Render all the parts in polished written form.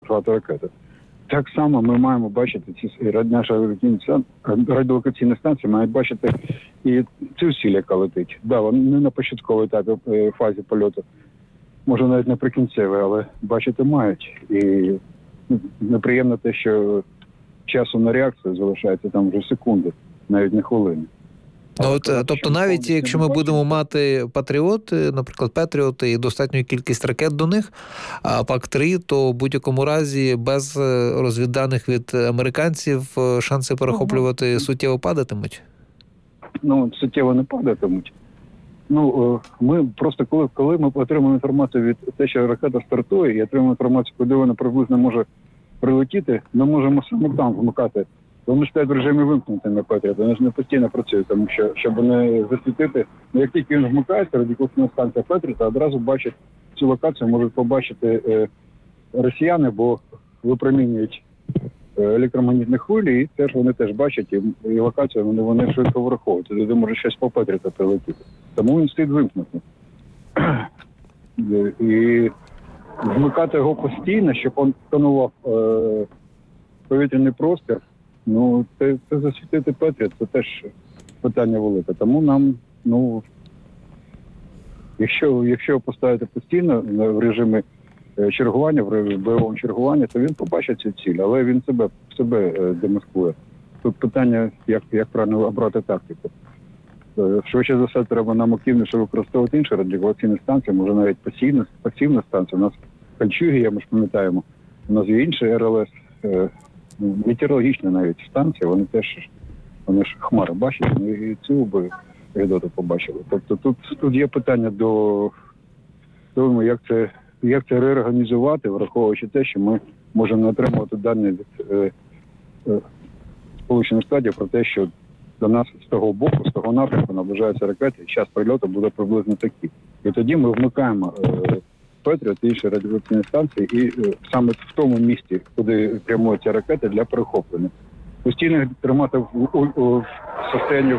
збивати ракети. Так само ми маємо бачити, наша радіолокаційна станція має бачити і цю ціль, яка летить. Да, вона не на початковій етапі фазі польоту, може навіть не прикінцевій, але бачити мають. І неприємно те, що часу на реакцію залишається там вже секунди, навіть не хвилини. Тобто навіть якщо ми будемо мати Патріоти, наприклад, Петріоти і достатню кількість ракет до них, а ПАК-3, то в будь-якому разі без розвідданих від американців шанси перехоплювати суттєво падатимуть? Суттєво не падатимуть. Ми просто, коли ми отримаємо інформацію від те, що ракета стартує, і отримаємо інформацію, куди вона приблизно може прилетіти, ми можемо саме там вмикати. Вони ж в режимі вимкнути на Петріот, вони ж не постійно працюють, тому що, щоб не засвітити, як тільки він вмикається, радіолокаційна станція Петріота одразу бачить цю локацію, можуть побачити росіяни, бо випромінюють електромагнітні хвилі, і вони теж бачать, і локацію вони швидко враховують. Туди може щось по Петріоту прилетіти. Тому він стоїть вимкнути. І вмикати його постійно, щоб він сканував повітряний простір, це засвітити Петріот, це теж питання велике. Тому нам, якщо поставити постійно в режимі чергування, в бойовому чергуванні, то він побачить цю ціль, але він себе демаскує. Тут питання, як правильно обрати тактику. Швидше за все, треба нам активніше використовувати інші радіолокаційні станції, може навіть пасивна станція. У нас Кольчугія, ми ж пам'ятаємо, у нас є інші РЛС, метеорологічні навіть станції, вони ж хмари бачать, і цю би Гедоту побачили. Тобто тут є питання до того, як це реорганізувати, враховуючи те, що ми можемо не отримувати дані від Сполучених Штатів про те, що до нас з того боку, з того напрямку наближаються ракети, і час прильоту буде приблизно такий. І тоді ми вмикаємо Петріот і інші радіолокаційні станції, і саме в тому місці, куди прямують ці ракети, для перехоплення. Постійно їх тримати в состоянні,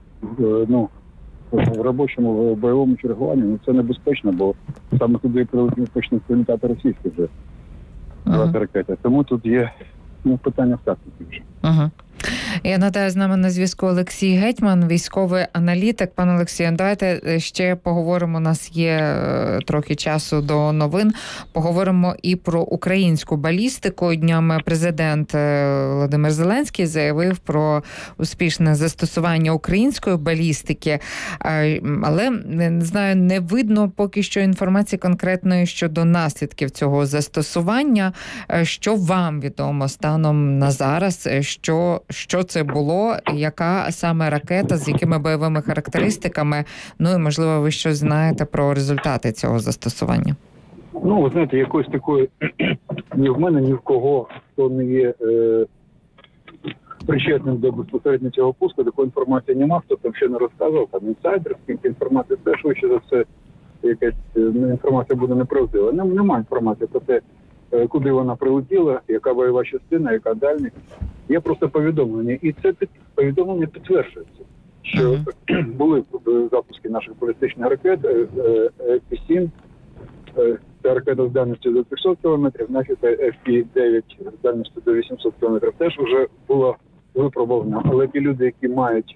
в робочому бойовому чергуванні, це небезпечно, бо саме туди почнуть прилітати російські вже ракети. Тому тут є питання в тактиці вже. Я нагадаю, з нами на зв'язку Олексій Гетьман, військовий аналітик. Пане Олексію, давайте ще поговоримо, у нас є трохи часу до новин, поговоримо і про українську балістику. Днями президент Володимир Зеленський заявив про успішне застосування української балістики, але, не знаю, не видно поки що інформації конкретної щодо наслідків цього застосування. Що вам відомо станом на зараз, що це було, яка саме ракета, з якими бойовими характеристиками, і, можливо, ви щось знаєте про результати цього застосування? Ви знаєте, якось такої ні в мене, ні в кого, хто не є причетним до безпосередньо цього пуску, такої інформації немає, хто там ще не розказував, там інсайдер, скільки інформації, це швидше за все, якась інформація буде неправдива. Немає інформації про те, куди вона прилетіла, яка бойова частина, яка дальність. Є просто повідомлення. І це повідомлення підтверджується, що були запуски наших балістичних ракет, F-7, це ракета з дальністю до 300 км, наші FP-9 з дальністю до 800 км теж вже було випробовано. Але ті люди, які мають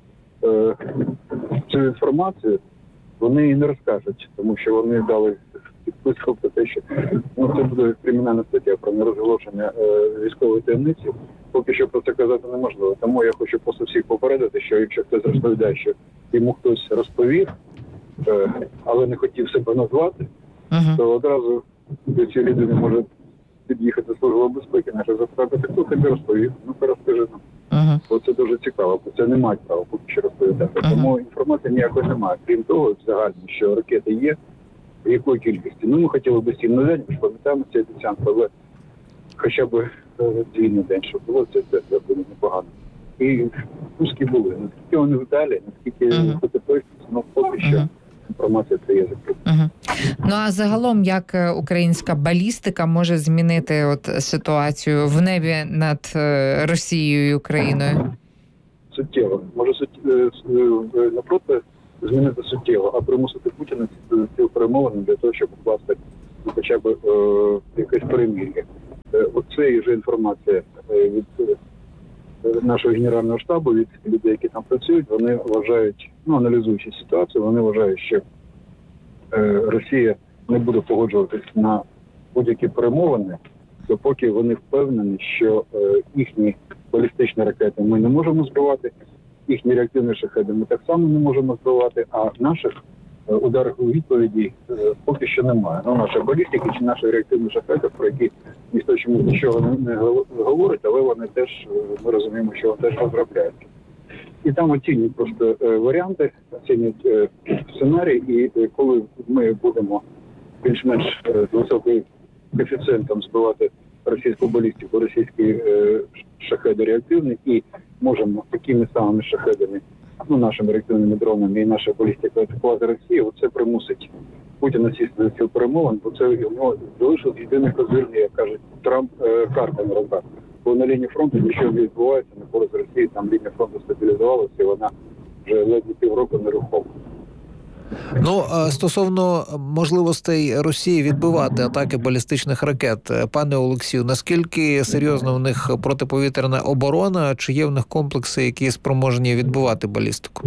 цю інформацію, вони її не розкажуть, тому що вони дали підписку про те, що це буде кримінальна стаття про нерозголошення військової таємниці. Поки що про це казати неможливо. Тому я хочу просто всіх попередити, що якщо хтось розповідає, що йому хтось розповів, але не хотів себе назвати, то одразу до цієї людини може під'їхати Служба безпеки, наша запитати, хто тобі розповів, розкажи нам. Бо це дуже цікаво, бо це не мають права поки що розповідати. Тому інформації ніякої немає. Крім того, загально, що ракети є, в якої кількості. Ми хотіли б 7 на день, ми ж пам'ятаємо ці обіцянки, але хоча б 2 на день, щоб було, це буде непогано. І пуски були. Наскільки вони вдалі, наскільки точно, поки що інформація це є закрита. А загалом, як українська балістика може змінити ситуацію в небі над Росією і Україною? Суттєво. Може напроти змінити суттєво, а примусити Путіна ці перемовини для того, щоб укласти хоча б якесь перемир'я. це вже інформація від нашого генерального штабу, від людей, які там працюють. Вони вважають, аналізуючи ситуацію, вони вважають, що Росія не буде погоджуватись на будь-які перемовини, допоки вони впевнені, що їхні балістичні ракети ми не можемо збивати, їхні реактивні шахеди ми так само не можемо збивати, а наших ударів у відповіді поки що немає. Нашої балістики чи наші реактивні шахеди, про які ніхто чомусь нічого не говорить, але вони теж, ми розуміємо, що вони теж розробляються. І там оцінюють просто варіанти, оцінюють сценарій, і коли ми будемо більш-менш з високим коефіцієнтом збивати російську балістику, російські шахеди реактивні, і можемо такими самими шахедами, нашими реактивними дронами і наша балістика атакувати Росію, це примусить Путіна сісти на цю перемовин, бо це йому залишилось єдине козирне, як кажуть, Трамп, карта на руках. Бо на лінії фронту нічого не відбувається, на користь Росії, там лінія фронту стабілізувалася, і вона вже ледве півроку нерухома. Стосовно можливостей Росії відбивати атаки балістичних ракет, пане Олексію, наскільки серйозно в них протиповітряна оборона, чи є в них комплекси, які спроможні відбивати балістику?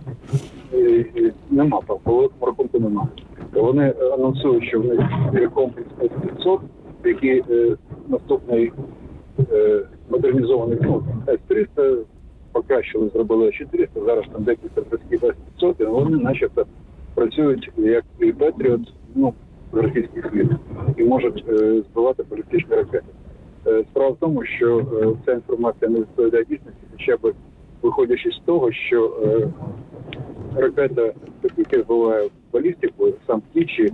Нема, по рахунку нема. Вони анонсують, що в них є комплекс С-500, який наступний модернізований С-300, покращили, зробили С-400, зараз там декілька зразків С-500, і вони начебто працюють як і Петріот, з російських слід, і можуть збивати балістичні ракети. Справа в тому, що ця інформація не відповідає дійсності, хоча б виходячи з того, що ракета, яка збиває балістику, сам ті,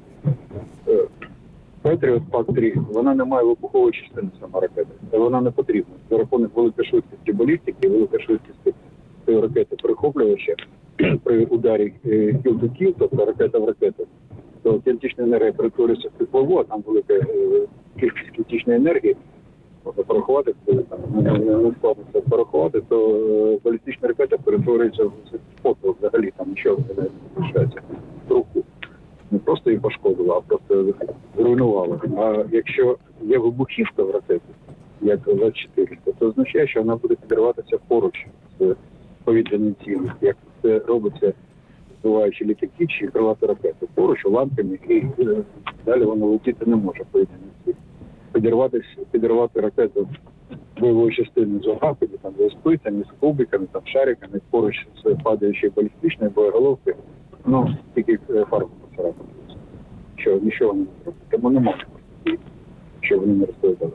Петріот ПАК-3, вона не має вибухової частини, сама ракета. Вона не потрібна. За рахунок великої швидкості балістики, великої швидкості цієї ракети перехоплювача, при ударі кіл-до-кіл, тобто ракета в ракету, то кінетична енергія перетворюється в теплову, а там велика кількість кінетичної енергії, порахувати, не складно це порахувати, то балістична ракета перетворюється в поток взагалі, там нічого не залишається в руку. Не просто її пошкодила, а просто зруйнувала. А якщо є вибухівка в ракеті, як С-400, то означає, що вона буде підриватися поруч з повітряним цілем, як це робиться, збиваючи літаки чи крилаті ракети. Поруч уламками, і далі воно летіти не може повітряним цілем. Підірвати ракету бойової частини з огапами, там, з спицями, з кубиками, там, шариками, поруч з падаючою балістичною боєголовкою, тільки фарбу поцарапати. Що нічого не зробити. Тому не можна, що вони не розповідали.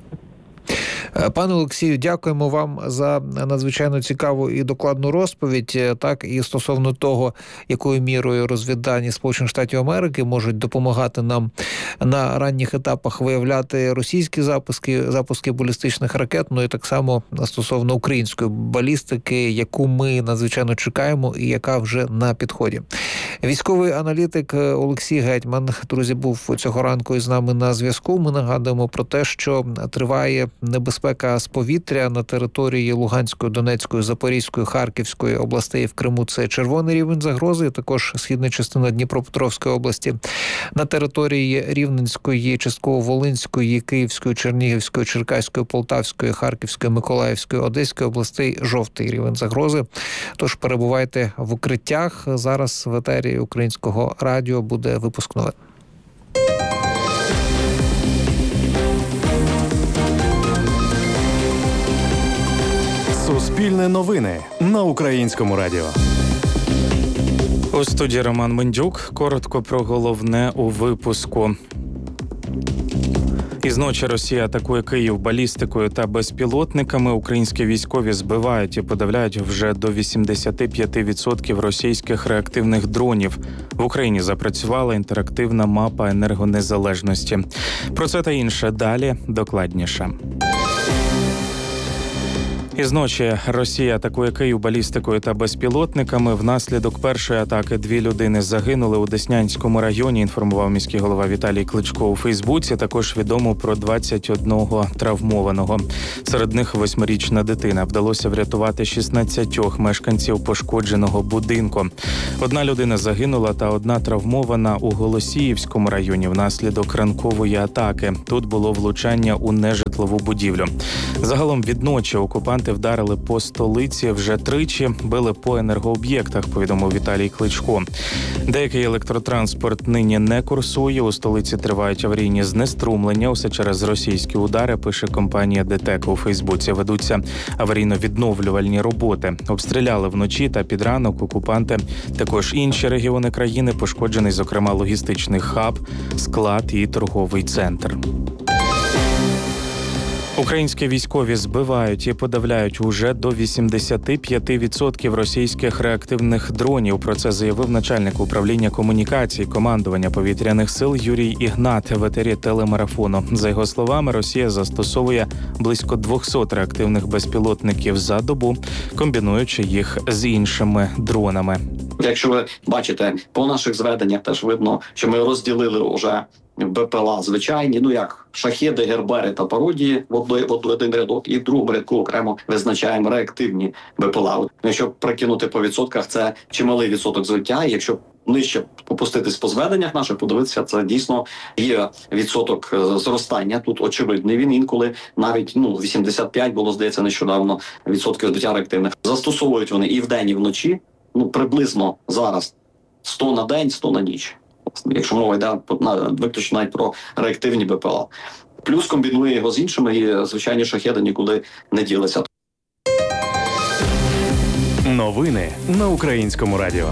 Пане Олексію, дякуємо вам за надзвичайно цікаву і докладну розповідь. Так, і стосовно того, якою мірою розвіддані Сполучених Штатів Америки можуть допомагати нам на ранніх етапах виявляти російські запуски балістичних ракет, і так само стосовно української балістики, яку ми надзвичайно чекаємо і яка вже на підході. Військовий аналітик Олексій Гетьман, друзі, був цього ранку із нами на зв'язку. Ми нагадуємо про те, що триває небезпека з повітря на території Луганської, Донецької, Запорізької, Харківської областей. В Криму це червоний рівень загрози, також східна частина Дніпропетровської області. На території Рівненської, частково Волинської, Київської, Чернігівської, Черкаської, Полтавської, Харківської, Миколаївської, Одеської областей жовтий рівень загрози. Тож перебувайте в укриттях. Зараз в етері Українського радіо буде випуск новин. Суспільне новини на Українському радіо. У студії Роман Мендюк. Коротко про головне у випуску. Із ночі Росія атакує Київ балістикою та безпілотниками. Українські військові збивають і подавляють вже до 85% російських реактивних дронів. В Україні запрацювала інтерактивна мапа енергонезалежності. Про це та інше далі докладніше. Із ночі Росія атакує Київ балістикою та безпілотниками. Внаслідок першої атаки 2 людини загинули у Деснянському районі, інформував міський голова Віталій Кличко у Фейсбуці. Також відомо про 21 травмованого. Серед них 8-річна дитина. Вдалося врятувати 16 мешканців пошкодженого будинку. 1 людина загинула та 1 травмована у Голосіївському районі внаслідок ранкової атаки. Тут було влучання у нежитлову будівлю. Загалом від ночі окупанти вдарили по столиці вже 3, били по енергооб'єктах, повідомив Віталій Кличко. Деякий електротранспорт нині не курсує. У столиці тривають аварійні знеструмлення. Усе через російські удари, пише компанія ДТЕК у Фейсбуці. Ведуться аварійно-відновлювальні роботи. Обстріляли вночі та під ранок окупанти також інші регіони країни. Пошкоджений, зокрема, логістичний хаб, склад і торговий центр. Українські військові збивають і подавляють уже до 85% російських реактивних дронів. Про це заявив начальник управління комунікацій командування повітряних сил Юрій Ігнат в етері телемарафону. За його словами, Росія застосовує близько 200 реактивних безпілотників за добу, комбінуючи їх з іншими дронами. Якщо ви бачите, по наших зведеннях теж видно, що ми розділили вже БПЛА звичайні, як шахеди, гербери та пародії в один рядок, і в другому рядку окремо визначаємо реактивні БПЛА. Якщо прикинути по відсотках, це чималий відсоток збиття. Якщо нижче попуститись по зведеннях наших, подивитися, це дійсно є відсоток зростання. Тут очевидний він інколи навіть 85 було, здається, нещодавно відсотків збиття реактивних. Застосовують вони і вдень, і вночі. Приблизно зараз 100 на день, 100 на ніч. Якщо мова йде виключно навіть про реактивні БПЛА. Плюс комбінує його з іншими, і звичайні шахеди нікуди не ділися. Новини на Українському радіо.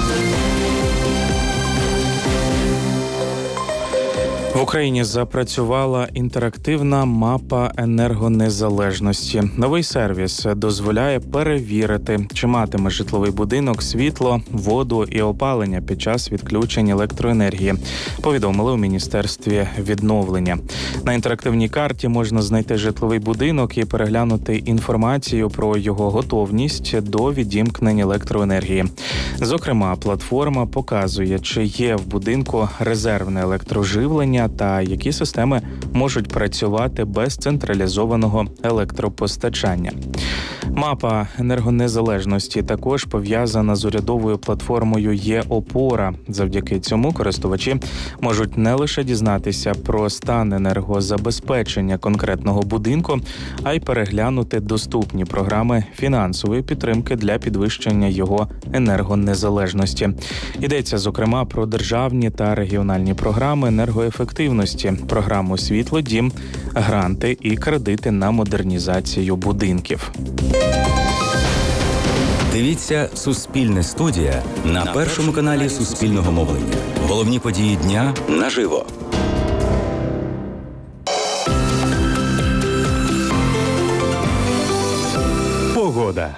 В Україні запрацювала інтерактивна мапа енергонезалежності. Новий сервіс дозволяє перевірити, чи матиме житловий будинок світло, воду і опалення під час відключень електроенергії, повідомили у Міністерстві відновлення. На інтерактивній карті можна знайти житловий будинок і переглянути інформацію про його готовність до відімкнення електроенергії. Зокрема, платформа показує, чи є в будинку резервне електроживлення та які системи можуть працювати без централізованого електропостачання. Мапа енергонезалежності також пов'язана з урядовою платформою «Є-Опора». Завдяки цьому користувачі можуть не лише дізнатися про стан енергозабезпечення конкретного будинку, а й переглянути доступні програми фінансової підтримки для підвищення його енергонезалежності. Йдеться, зокрема, про державні та регіональні програми енергоефективності, програму «Світло-Дім», гранти і кредити на модернізацію будинків. Дивіться «Суспільне студія» на першому каналі Суспільного мовлення. Головні події дня наживо. Погода.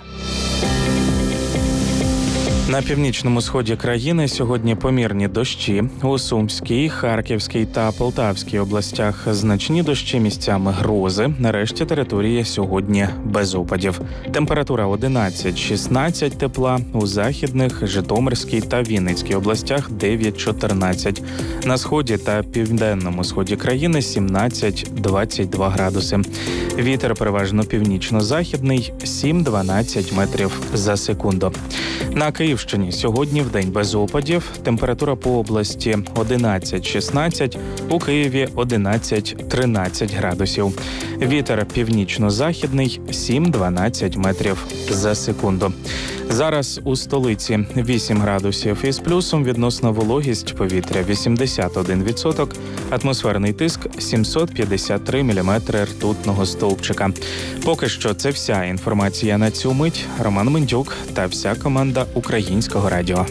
На північному сході країни сьогодні помірні дощі. У Сумській, Харківській та Полтавській областях значні дощі, місцями грози. На решті території сьогодні без опадів. Температура 11-16 тепла. У Західних, Житомирській та Вінницькій областях 9-14. На сході та південному сході країни 17-22 градуси. Вітер переважно північно-західний 7-12 метрів за секунду. На Київщині сьогодні вдень без опадів. Температура по області 11-16, у Києві 11-13 градусів. Вітер північно-західний 7-12 метрів за секунду. Зараз у столиці 8 градусів із плюсом, відносна вологість повітря 81%, атмосферний тиск 753 міліметри ртутного стовпчика. Поки що це вся інформація на цю мить. Роман Мендюк та вся команда Українського радіо.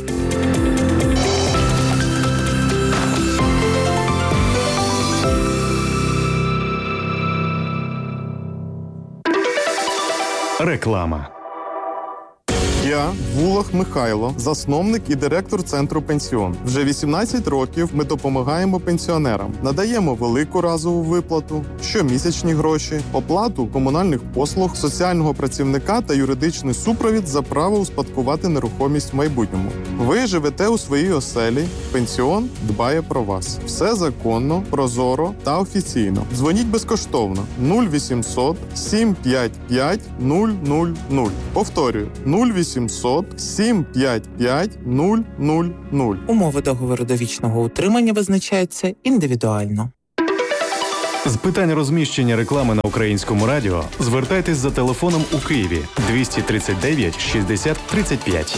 Реклама. Я Вулах Михайло, засновник і директор Центру Пенсіон. Вже 18 років ми допомагаємо пенсіонерам. Надаємо велику разову виплату, щомісячні гроші, оплату комунальних послуг, соціального працівника та юридичний супровід за право успадкувати нерухомість в майбутньому. Ви живете у своїй оселі, пенсіон дбає про вас. Все законно, прозоро та офіційно. Дзвоніть безкоштовно 0800 755 000. Повторюю, 0800 755 000. Умови договору довічного утримання визначаються індивідуально. З питань розміщення реклами на Українському радіо звертайтесь за телефоном у Києві 239 60 35.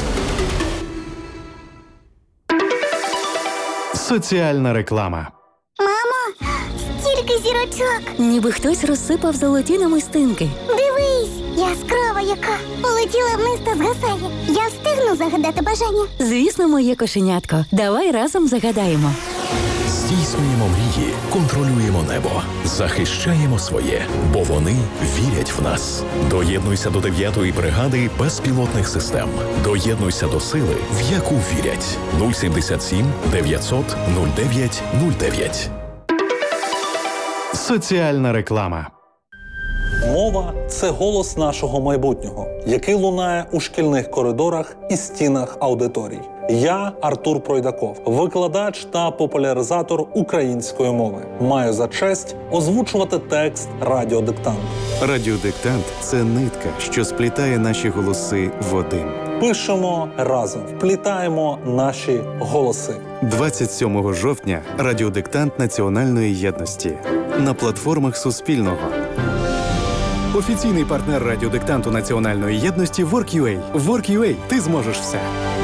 Соціальна реклама. Мамо, стільки зірочок! Ніби хтось розсипав золоті намистинки. Дивись, яскрава яка! Полетіла вниз та згасає. Я встигну загадати бажання? Звісно, моє кошенятко. Давай разом загадаємо. Здійснюємо мрії, контролюємо небо, захищаємо своє, бо вони вірять в нас. Доєднуйся до 9-ї бригади безпілотних систем. Доєднуйся до сили, в яку вірять. 077 900 09 09. Соціальна реклама. Мова – це голос нашого майбутнього, який лунає у шкільних коридорах і стінах аудиторій. Я Артур Пройдаков, викладач та популяризатор української мови. Маю за честь озвучувати текст радіодиктанту. Радіодиктант – це нитка, що сплітає наші голоси в один. Пишемо разом, вплітаємо наші голоси. 27 жовтня радіодиктант Національної єдності на платформах Суспільного. Офіційний партнер радіодиктанту Національної єдності Work.ua. Work.ua – ти зможеш все.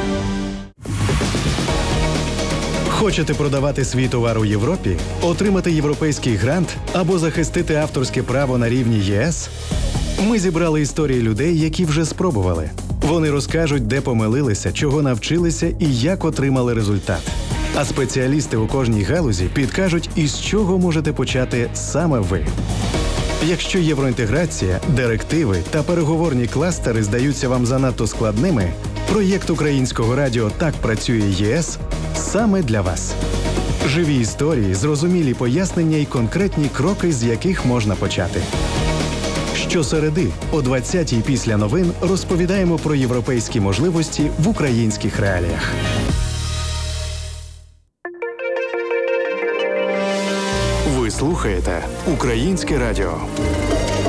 Хочете продавати свій товар у Європі, отримати європейський грант або захистити авторське право на рівні ЄС? Ми зібрали історії людей, які вже спробували. Вони розкажуть, де помилилися, чого навчилися і як отримали результат. А спеціалісти у кожній галузі підкажуть, із чого можете почати саме ви. Якщо євроінтеграція, директиви та переговорні кластери здаються вам занадто складними, проєкт Українського радіо «Так працює ЄС» саме для вас. Живі історії, зрозумілі пояснення і конкретні кроки, з яких можна почати. Щосереди о 20-й після новин розповідаємо про європейські можливості в українських реаліях. Ви слухаєте Українське радіо.